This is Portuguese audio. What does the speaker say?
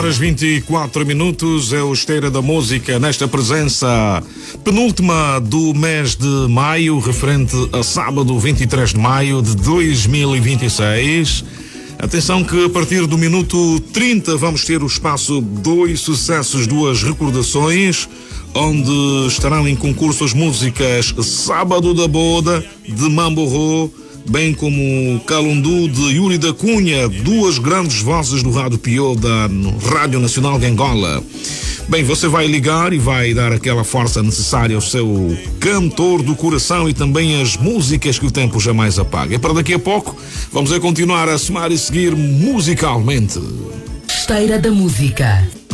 Horas 24 minutos é o Esteira da Música nesta presença penúltima do mês de maio, referente a sábado 23 de maio de 2026. Atenção que a partir do minuto 30 vamos ter o espaço Dois Sucessos, Duas Recordações, onde estarão em concurso as músicas Sábado da Boda, de Mamborro, bem como Calundu, de Yuri da Cunha, duas grandes vozes do Rádio Pio da Rádio Nacional de Angola. Bem, você vai ligar e vai dar aquela força necessária ao seu cantor do coração e também as músicas que o tempo jamais apaga. E para daqui a pouco vamos continuar a somar e seguir musicalmente. Esteira da Música.